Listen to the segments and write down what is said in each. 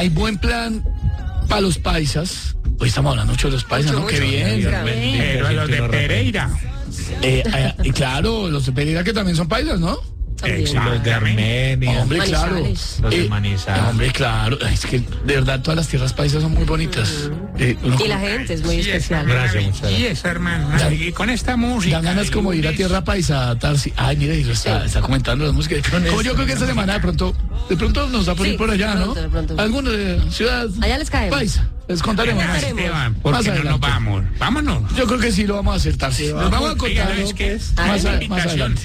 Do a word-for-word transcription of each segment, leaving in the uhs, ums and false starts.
hay buen plan para los paisas. Hoy estamos hablando mucho de los paisas, ¿no? Qué bien. Pero a los de Pereira. Eh, eh, y claro, los de Pereira que también son paisas, ¿no? Exacto. Los de Armenia. Hombre, claro. Los de Eh, Manizales. hombre, claro. Es que de verdad todas las tierras paisas son muy bonitas. Eh, uno- Y la gente es muy Sí, especial. Gracias, muchas gracias. Y eso, hermano. Dan- Y con esta música. Dan ganas como de ir a tierra paisa, Tarsi. Ay, mire, y lo está, está comentando las músicas. Como yo creo que esta semana de pronto, de pronto nos da por Sí, ir por allá, de pronto, ¿no? de pronto. Alguno de ciudad Allá les caemos. paisa. Les contaremos Venga, más. Esteban, ¿por Más qué no nos adelante. vamos? Vámonos. Yo creo que sí lo vamos a hacer, Tarsi. Les vamos a Oiga, contar ¿sabes qué? más, Una a- más invitación. adelante.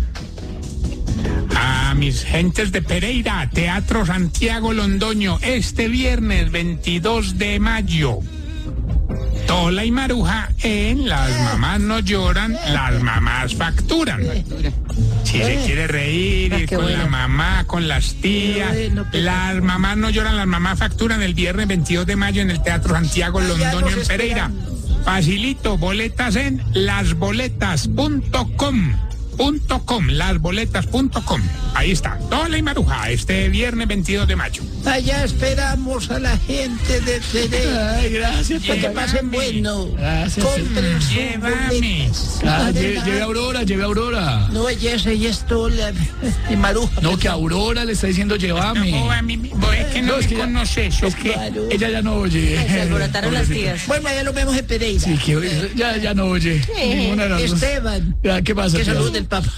A mis gentes de Pereira, Teatro Santiago Londoño, este viernes veintidós de mayo. Tola y Maruja en Las Mamás No Lloran, Las Mamás Facturan. Si se quiere reír, Ah, ir qué con bueno. la mamá, con las tías, las mamás no lloran, las mamás facturan el viernes veintidós de mayo en el Teatro Santiago Londoño en Pereira. Facilito, boletas en lasboletas punto com. Punto com, lasboletas punto com. Ahí está, Tola y Maruja, este viernes veintidós de mayo. Allá esperamos a la gente de Pereira. Ay, gracias, Que Llévame. pasen bueno. Gracias. Compren sus Llévame. boletas. Ah, lle- lleve a Aurora, lleve a Aurora. No, ella es, ella es Tola y Maruja. No, que Aurora le está diciendo llévame. No, a mí, es que no, No, es me que ya- conoces, ¿o Es que Claro. ella ya no oye. Se alborotaron las tías. Bueno, allá lo vemos en Pereira. Sí, que ya, ya no oye. Ninguna de las dos. Esteban, Ya, ¿qué pasa? que tía? salud del Papa.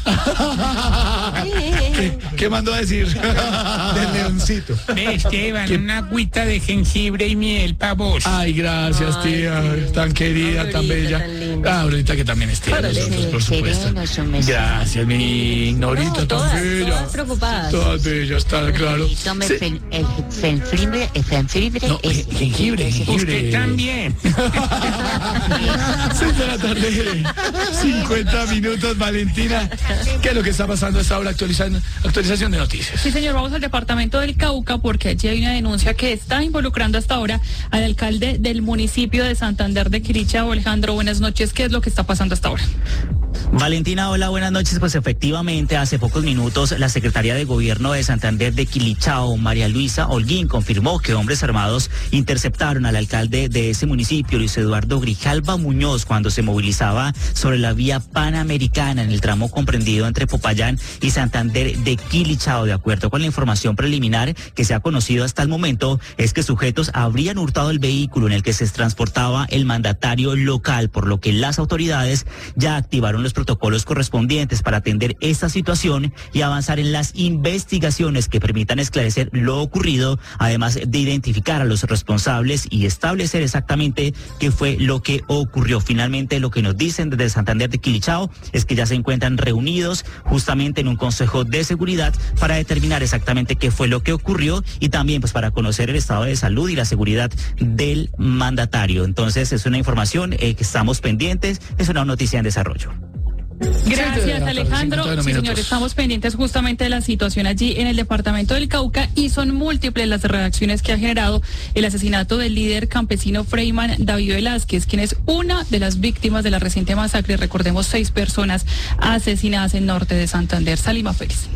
¿Qué, qué mandó a decir? Del leoncito. Ve, Esteban, una agüita de jengibre y miel para vos. Ay, gracias, Ay, tía. sí. Tan querida, tan Aurorita, bella. tan linda. Ah, ahorita que también es tía, Órale. nosotros, por supuesto. Queremos un besito. Gracias, mi Ignorita, No, tan todas, bella. todas preocupadas. Todas bellas, está claro. Y tome Sí. fen- el jengibre, el jengibre No, es... jengibre, es- jengibre. Usted también. seis de la tarde, cincuenta minutos, Valentina. ¿Qué es lo que está pasando a esta hora? Actualizando, actualización de noticias. Sí, señor, vamos al departamento del Cauca porque allí hay una denuncia que está involucrando hasta ahora al alcalde del municipio de Santander de Quilichao. Alejandro, buenas noches. ¿Qué es lo que está pasando hasta ahora? Valentina, hola, buenas noches. Pues efectivamente, hace pocos minutos, la Secretaría de Gobierno de Santander de Quilichao, María Luisa Holguín, confirmó que hombres armados interceptaron al alcalde de ese municipio, Luis Eduardo Grijalva Muñoz, cuando se movilizaba sobre la vía Panamericana en el tramo comprendido entre Popayán y Santander de Quilichao. De acuerdo con la información preliminar que se ha conocido hasta el momento, es que sujetos habrían hurtado el vehículo en el que se transportaba el mandatario local, por lo que las autoridades ya activaron los protocolos correspondientes para atender esta situación y avanzar en las investigaciones que permitan esclarecer lo ocurrido, además de identificar a los responsables y establecer exactamente qué fue lo que ocurrió. Finalmente, lo que nos dicen desde Santander de Quilichao es que ya se encuentran reunidos justamente en un consejo de seguridad para determinar exactamente qué fue lo que ocurrió y también pues para conocer el estado de salud y la seguridad del mandatario. Entonces es una información eh, que estamos pendientes, es una noticia en desarrollo. Gracias, Alejandro. cincuenta Sí, minutos. señor, estamos pendientes justamente de la situación allí en el departamento del Cauca y son múltiples las reacciones que ha generado el asesinato del líder campesino Freyman David Velázquez, quien es una de las víctimas de la reciente masacre. Recordemos, seis personas asesinadas en norte de Santander. Salima Félix.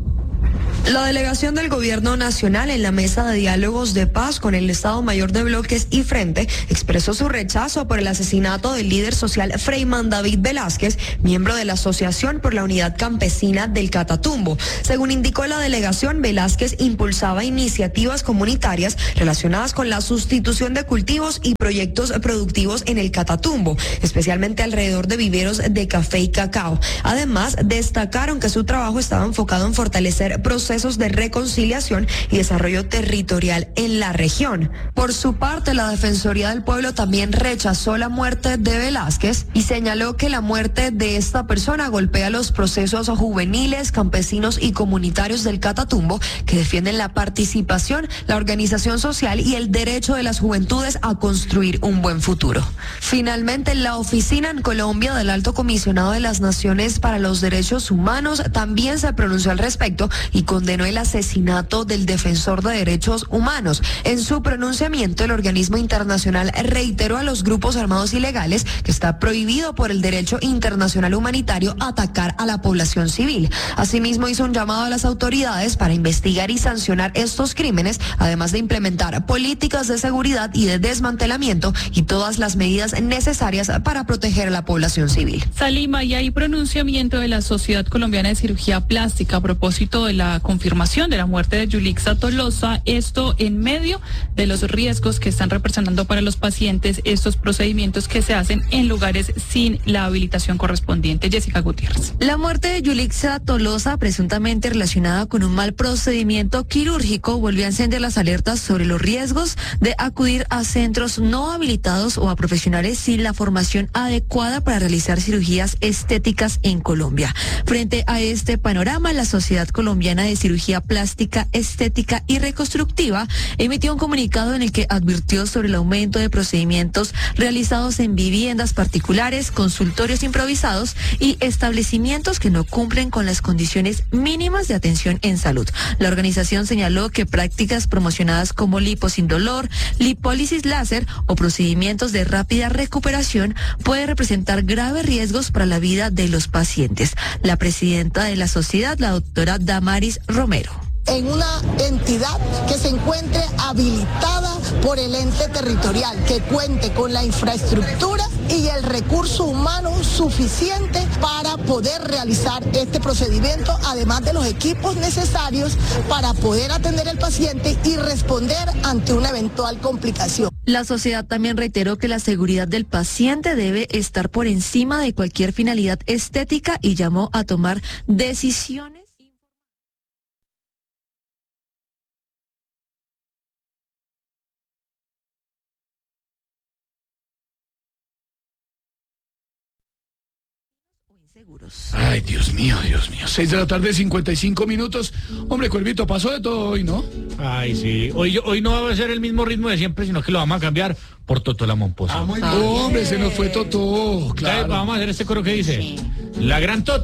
La delegación del Gobierno Nacional en la mesa de diálogos de paz con el Estado Mayor de Bloques y Frente expresó su rechazo por el asesinato del líder social Freyman David Velázquez, miembro de la Asociación por la Unidad Campesina del Catatumbo. Según indicó la delegación, Velázquez impulsaba iniciativas comunitarias relacionadas con la sustitución de cultivos y proyectos productivos en el Catatumbo, especialmente alrededor de viveros de café y cacao. Además, destacaron que su trabajo estaba enfocado en fortalecer procesos de reconciliación y desarrollo territorial en la región. Por su parte, la Defensoría del Pueblo también rechazó la muerte de Velázquez y señaló que la muerte de esta persona golpea los procesos juveniles, campesinos y comunitarios del Catatumbo que defienden la participación, la organización social y el derecho de las juventudes a construir un buen futuro. Finalmente, la oficina en Colombia del Alto Comisionado de las Naciones para los Derechos Humanos también se pronunció al respecto y con condenó el asesinato del defensor de derechos humanos. En su pronunciamiento, el organismo internacional reiteró a los grupos armados ilegales que está prohibido por el derecho internacional humanitario atacar a la población civil. Asimismo, hizo un llamado a las autoridades para investigar y sancionar estos crímenes, además de implementar políticas de seguridad y de desmantelamiento y todas las medidas necesarias para proteger a la población civil. Salima, y hay pronunciamiento de la Sociedad Colombiana de Cirugía Plástica a propósito de la confirmación de la muerte de Yulixa Tolosa, esto en medio de los riesgos que están representando para los pacientes estos procedimientos que se hacen en lugares sin la habilitación correspondiente. Jessica Gutiérrez. La muerte de Yulixa Tolosa, presuntamente relacionada con un mal procedimiento quirúrgico, volvió a encender las alertas sobre los riesgos de acudir a centros no habilitados o a profesionales sin la formación adecuada para realizar cirugías estéticas en Colombia. Frente a este panorama, la Sociedad Colombiana de Cirugía Plástica, Estética y Reconstructiva emitió un comunicado en el que advirtió sobre el aumento de procedimientos realizados en viviendas particulares, consultorios improvisados y establecimientos que no cumplen con las condiciones mínimas de atención en salud. La organización señaló que prácticas promocionadas como lipo sin dolor, lipólisis láser o procedimientos de rápida recuperación puede representar graves riesgos para la vida de los pacientes. La presidenta de la sociedad, la doctora Damaris Romero. En una entidad que se encuentre habilitada por el ente territorial, que cuente con la infraestructura y el recurso humano suficiente para poder realizar este procedimiento, además de los equipos necesarios para poder atender al paciente y responder ante una eventual complicación. La sociedad también reiteró que la seguridad del paciente debe estar por encima de cualquier finalidad estética y llamó a tomar decisiones. Seguros. Ay, Dios mío, Dios mío. Seis de la tarde, cincuenta y cinco minutos. Hombre, Cuervito, pasó de todo hoy, ¿no? Ay, sí. Hoy, hoy no va a ser el mismo ritmo de siempre, sino que lo vamos a cambiar por Toto la Momposa. Ah, muy bien. Hombre, se nos fue Toto, claro. Vamos a hacer este coro que dice, sí. La gran Toto.